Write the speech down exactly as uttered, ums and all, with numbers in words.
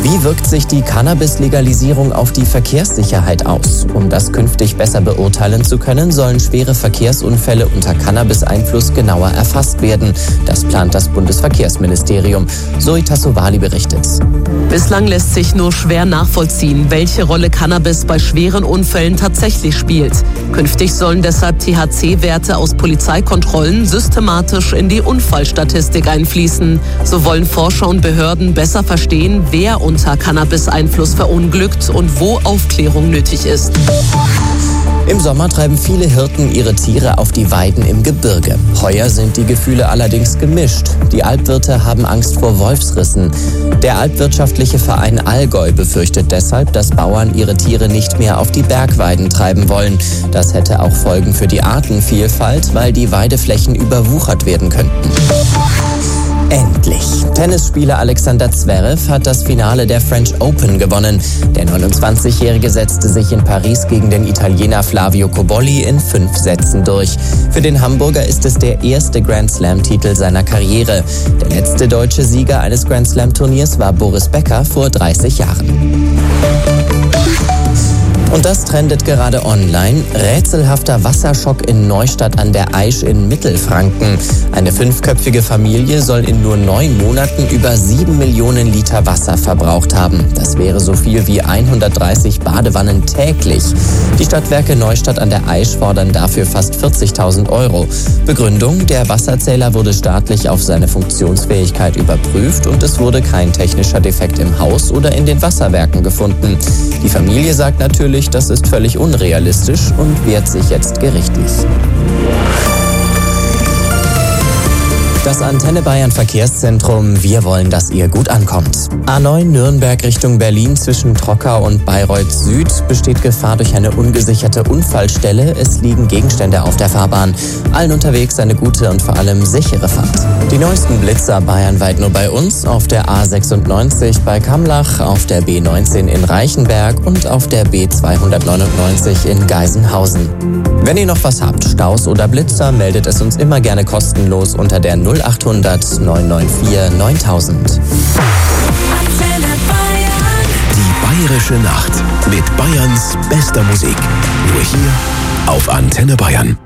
Wie wirkt sich die Cannabis-Legalisierung auf die Verkehrssicherheit aus? Um das künftig besser beurteilen zu können, sollen schwere Verkehrsunfälle unter Cannabis-Einfluss genauer erfasst werden. Das plant das Bundesverkehrsministerium. Zoe Tassovali berichtet. Bislang lässt sich nur schwer nachvollziehen, welche Rolle Cannabis bei schweren Unfällen tatsächlich spielt. Künftig sollen deshalb T H C-Werte aus Polizeikontrollen systematisch in die Unfallstatistik einfließen. So wollen Forscher und Behörden besser verstehen, wer unter Cannabis-Einfluss verunglückt und wo Aufklärung nötig ist. Im Sommer treiben viele Hirten ihre Tiere auf die Weiden im Gebirge. Heuer sind die Gefühle allerdings gemischt. Die Alpwirte haben Angst vor Wolfsrissen. Der Alpwirtschaftliche Verein Allgäu befürchtet deshalb, dass Bauern ihre Tiere nicht mehr auf die Bergweiden treiben wollen. Das hätte auch Folgen für die Artenvielfalt, weil die Weideflächen überwuchert werden könnten. Endlich! Tennisspieler Alexander Zverev hat das Finale der French Open gewonnen. Der neunundzwanzigjährige setzte sich in Paris gegen den Italiener Flavio Cobolli in fünf Sätzen durch. Für den Hamburger ist es der erste Grand-Slam-Titel seiner Karriere. Der letzte deutsche Sieger eines Grand-Slam-Turniers war Boris Becker vor dreißig Jahren. Und das trendet gerade online. Rätselhafter Wasserschock in Neustadt an der Aisch in Mittelfranken. Eine fünfköpfige Familie soll in nur neun Monaten über sieben Millionen Liter Wasser verbraucht haben. Das wäre so viel wie hundertdreißig Badewannen täglich. Die Stadtwerke Neustadt an der Aisch fordern dafür fast vierzigtausend Euro. Begründung: Der Wasserzähler wurde staatlich auf seine Funktionsfähigkeit überprüft und es wurde kein technischer Defekt im Haus oder in den Wasserwerken gefunden. Die Familie sagt natürlich, das ist völlig unrealistisch und wehrt sich jetzt gerichtlich. Das Antenne Bayern Verkehrszentrum, wir wollen, dass ihr gut ankommt. A neun Nürnberg Richtung Berlin zwischen Trockau und Bayreuth Süd besteht Gefahr durch eine ungesicherte Unfallstelle. Es liegen Gegenstände auf der Fahrbahn. Allen unterwegs eine gute und vor allem sichere Fahrt. Die neuesten Blitzer bayernweit nur bei uns auf der A sechsundneunzig bei Kamlach, auf der B neunzehn in Reichenberg und auf der B zweihundertneunundneunzig in Geisenhausen. Wenn ihr noch was habt, Staus oder Blitzer, meldet es uns immer gerne kostenlos unter der null achthundert neun neun vier neuntausend. Die Bayerische Nacht mit Bayerns bester Musik. Nur hier auf Antenne Bayern.